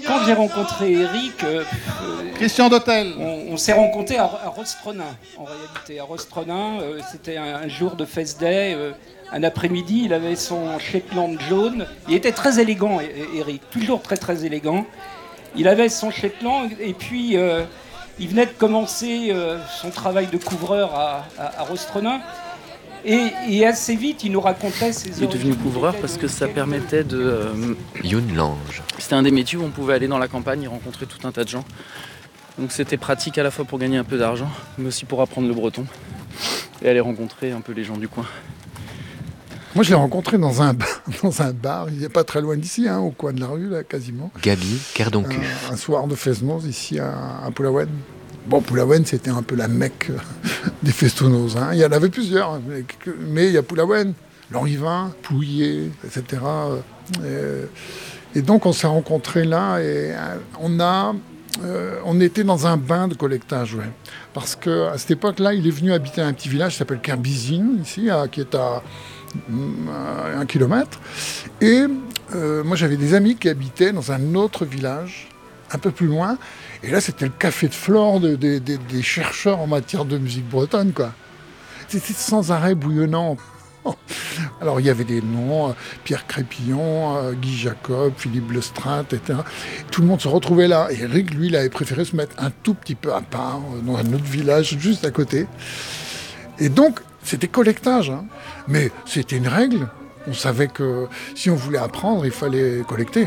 quand j'ai rencontré Eric, Christian d'Hôtel. on s'est rencontrés à Rostronin, en réalité. À Rostronin, c'était un jour de Fest Day, un après-midi, il avait son Shetland jaune. Il était très élégant, Eric, toujours très très élégant. Il avait son Shetland et puis il venait de commencer son travail de couvreur à Rostronin. Et assez vite, il nous racontait ses origines. Il est devenu couvreur parce que ça permettait de... Youn Lange. C'était un des métiers où on pouvait aller dans la campagne et rencontrer tout un tas de gens. Donc c'était pratique à la fois pour gagner un peu d'argent, mais aussi pour apprendre le breton et aller rencontrer un peu les gens du coin. Moi, je l'ai rencontré dans un bar, il n'est pas très loin d'ici, hein, au coin de la rue, là, quasiment. Gabi Cardoncu. Un soir de Fesnos, ici, à Pulawen. Bon, Pulawen, c'était un peu la Mecque des festounos. Hein. Il y en avait plusieurs, mais il y a Pulawen, Lanrivain, Pouillet, etc. Et donc, on s'est rencontrés là et on était dans un bain de collectage, ouais. Parce qu'à cette époque-là, il est venu habiter à un petit village qui s'appelle Kerbizine, ici, qui est à 1 kilomètre. Et moi, j'avais des amis qui habitaient dans un autre village, un peu plus loin. Et là, c'était le café de flore des chercheurs en matière de musique bretonne, quoi. C'était sans arrêt bouillonnant. Alors, il y avait des noms, Pierre Crépillon, Guy Jacob, Philippe Lestrade, etc. Tout le monde se retrouvait là. Et Eric, lui, il avait préféré se mettre un tout petit peu à part, dans un autre village, juste à côté. Et donc, c'était collectage, hein. Mais c'était une règle. On savait que si on voulait apprendre, il fallait collecter.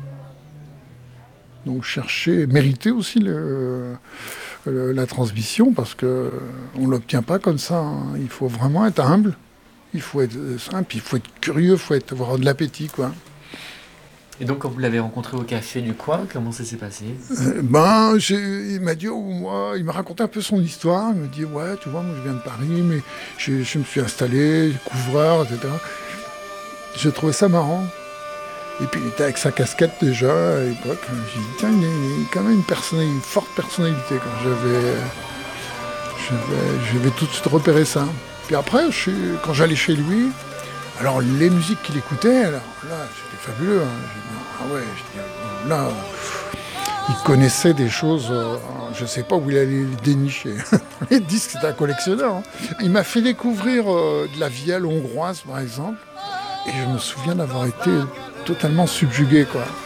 Donc chercher, mériter aussi la transmission, parce qu'on ne l'obtient pas comme ça. Hein. Il faut vraiment être humble, il faut être simple, il faut être curieux, il faut avoir de l'appétit, quoi. Et donc, quand vous l'avez rencontré au café du coin, comment ça s'est passé ? Il m'a dit, il m'a raconté un peu son histoire. Il m'a dit, ouais, tu vois, moi je viens de Paris, mais je me suis installé, couvreur, etc. J'ai trouvé ça marrant. Et puis il était avec sa casquette déjà à l'époque. J'ai dit, tiens, il a quand même une forte personnalité. J'avais tout de suite repéré ça. Puis après, quand j'allais chez lui, alors les musiques qu'il écoutait, alors là, c'était fabuleux. Hein. J'ai dit, ah ouais, là, il connaissait des choses, je ne sais pas où il allait les dénicher. Les disques, c'était un collectionneur. Hein. Il m'a fait découvrir de la vielle hongroise, par exemple. Et je me souviens d'avoir été totalement subjugué, quoi.